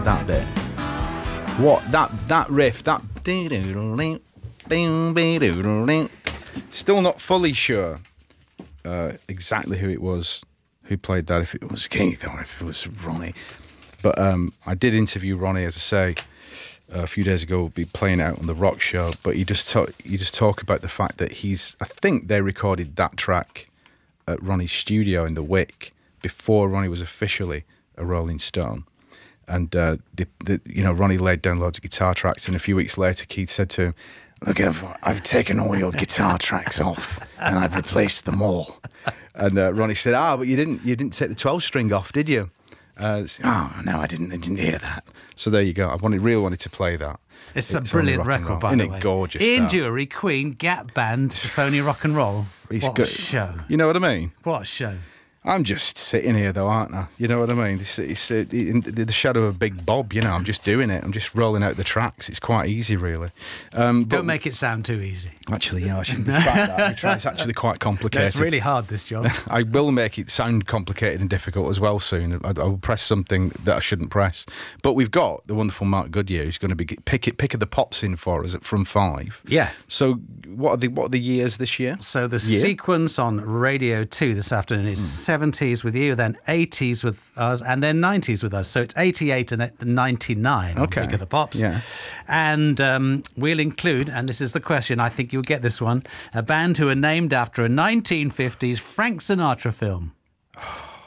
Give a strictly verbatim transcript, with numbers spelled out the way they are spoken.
that bit. What that that riff, that still not fully sure uh, exactly who it was who played that. If it was Keith or if it was Ronnie, but um, I did interview Ronnie, as I say, a few days ago. We'll be playing it out on the Rock Show, but he just talk, he just talk about the fact that he's. I think they recorded that track at Ronnie's studio in the Wick before Ronnie was officially a Rolling Stone. And, uh, the, the, you know, Ronnie laid down loads of guitar tracks, and a few weeks later, Keith said to him, "Look, I've, I've taken all your guitar tracks off, and I've replaced them all." And uh, Ronnie said, "Ah, but you didn't you didn't take the twelve string off, did you?" Uh, oh, no, I didn't, I didn't hear that. So there you go. I wanted, really wanted to play that. It's, it's a brilliant record, by Isn't the it way. gorgeous? Ian that? Dury, Queen, Gap Band, Sony Rock and Roll. He's what good. a show. You know what I mean? What a show. I'm just sitting here, though, aren't I? You know what I mean? It's, it's, uh, in the shadow of Big Bob, you know, I'm just doing it. I'm just rolling out the tracks. It's quite easy, really. Um, Don't make it sound too easy. Actually, yeah, I shouldn't be trying that. Try. It's actually quite complicated. No, it's really hard, this job. I will make it sound complicated and difficult as well soon. I, I will press something that I shouldn't press. But we've got the wonderful Mark Goodyear, who's going to be pick it, pick of the pops in for us from five. Yeah. So what are the what are the years this year? So the Year? sequence on Radio two this afternoon is mm. seventies with you, then eighties with us, and then nineties with us. So it's eighty-eight and ninety-nine okay. on Pick of the Pops. Yeah. And um, we'll include, and this is the question, I think you'll get this one, a band who are named after a nineteen fifties Frank Sinatra film.